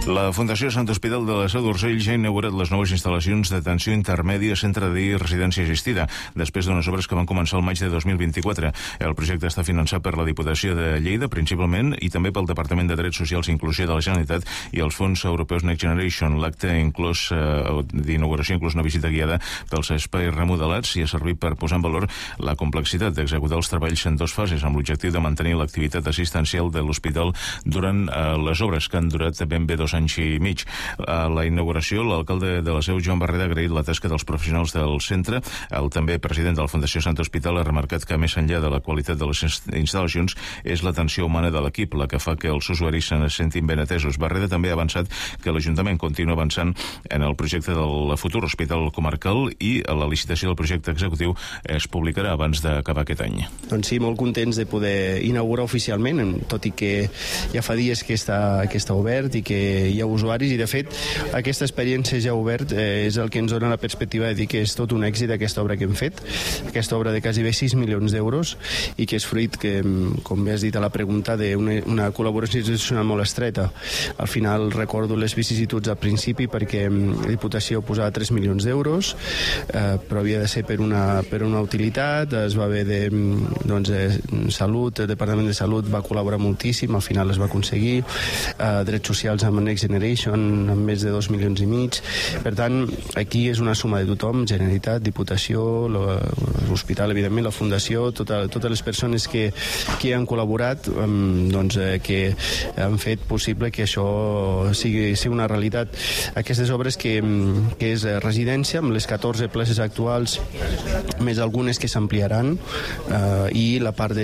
La Fundació Sant Hospital de la Seu d'Urgell ja ha inaugurat les noves instal·lacions d'atenció intermèdia, centre de dia i residència assistida, després d'unes obres que van començar el maig de 2024. El projecte està finançat per la Diputació de Lleida, principalment, i també pel Departament de Drets Socials i Inclusió de la Generalitat i els fons europeus Next Generation. L'acte d'inauguració inclús una visita guiada pels espais remodelats i ha servit per posar en valor la complexitat d'executar els treballs en dues fases, amb l'objectiu de mantenir l'activitat assistencial de l'hospital durant les obres, que han durat ben bé 2 anys i mig. A la inauguració, l'alcalde de la Seu, Joan Barreda, ha agraït la tasca dels professionals del centre. El també president de la Fundació Sant Hospital ha remarcat que, més enllà de la qualitat de les instal·lacions, és l'atenció humana de l'equip la que fa que els usuaris se sentin ben atesos. Barreda també ha avançat que l'Ajuntament continua avançant en el projecte del futur hospital comarcal i la licitació del projecte executiu es publicarà abans d'acabar aquest any. Doncs sí, molt contents de poder inaugurar oficialment, tot i que ja fa dies que està obert i que hi ha usuaris, i de fet aquesta experiència ja obert és el que ens dona la perspectiva de dir que és tot un èxit aquesta obra que hem fet, aquesta obra de quasi 6 milions d'euros, i que és fruit, que, com bé has dit a la pregunta, d'una col·laboració institucional molt estreta. Al final recordo les vicissituds al principi, perquè la Diputació posava 3 milions d'euros, però havia de ser per una utilitat. Es va haver Salut, el Departament de Salut va col·laborar moltíssim, al final es va aconseguir, Drets Socials amb Next Generation amb més de 2 milions i mig. Per tant, aquí és una suma de tothom: Generalitat, Diputació, l'Hospital, evidentment, la Fundació, totes les persones que han col·laborat, que han fet possible que això sigui una realitat. Aquestes obres que és residència, amb les 14 places actuals, més algunes que s'ampliaran, i la part de